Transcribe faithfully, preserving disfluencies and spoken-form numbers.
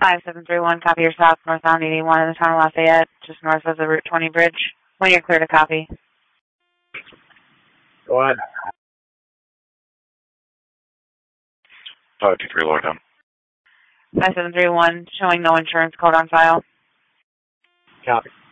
five seven three one, copy your south, northbound eighty-one in the town of Lafayette, just north of the Route twenty bridge. When you're clear to copy. Go ahead. five two three, lower down. five seven three one, showing no insurance code on file. Copy.